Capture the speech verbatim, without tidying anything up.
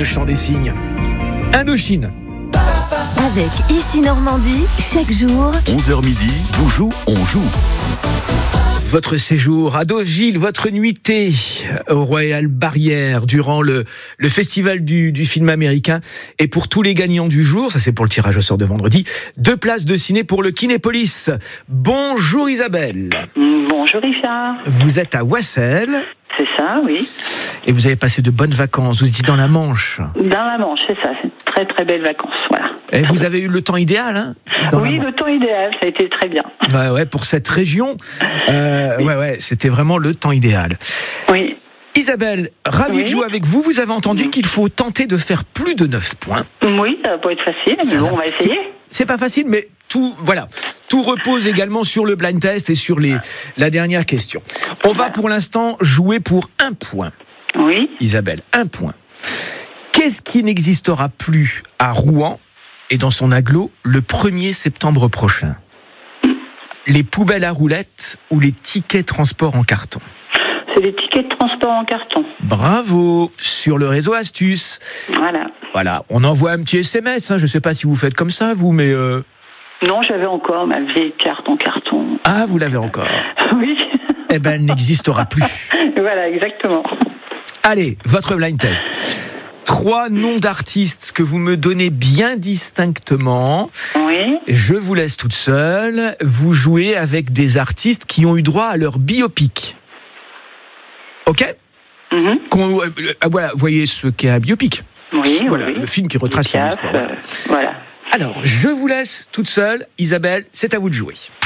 le chant des cygnes. Indochine. Avec Ici Normandie, chaque jour, onze heures midi, Boujou, on joue. Votre séjour à Deauville, votre nuitée au Royal Barrière durant le, le festival du, du film américain. Et pour tous les gagnants du jour, ça c'est pour le tirage au sort de vendredi, deux places de ciné pour le Kinépolis. Bonjour Isabelle. Bonjour Richard. Vous êtes à Wassel. C'est ça, oui. Et vous avez passé de bonnes vacances, vous étiez dans la Manche. Dans la Manche, c'est ça, c'est très très belles vacances, voilà. Et vous avez eu le temps idéal, hein dans Oui, le temps idéal, ça a été très bien. Ouais, ouais, pour cette région, euh, oui. ouais, ouais, c'était vraiment le temps idéal. Oui. Isabelle, ravi oui. de jouer avec vous. Vous avez entendu mmh. qu'il faut tenter de faire plus de neuf points. Oui, ça va pas être facile, mais ça bon, va, on va essayer. C'est, c'est pas facile, mais tout, voilà, tout repose également sur le blind test et sur les, la dernière question. On va pour l'instant jouer pour un point. Oui. Isabelle, un point. Qu'est-ce qui n'existera plus à Rouen et dans son agglo le premier septembre prochain? Les poubelles à roulettes ou les tickets transport en carton? C'est les tickets de transport en carton. Bravo, sur le réseau Astuce. Voilà. Voilà, on envoie un petit S M S, hein. Je ne sais pas si vous faites comme ça, vous, mais... Euh... Non, j'avais encore ma vieille carte en carton. Ah, vous l'avez encore? Oui. Eh ben, elle n'existera plus. Voilà, exactement. Allez, votre blind test. Trois noms d'artistes que vous me donnez bien distinctement. Oui. Je vous laisse toute seule. Vous jouez avec des artistes qui ont eu droit à leur biopic. Ok? Mm-hmm. Qu'on, euh, voilà, vous voyez ce qu'est un biopic. Oui, voilà, oui. Le film qui retrace son histoire. Euh, voilà. Alors, je vous laisse toute seule. Isabelle, c'est à vous de jouer.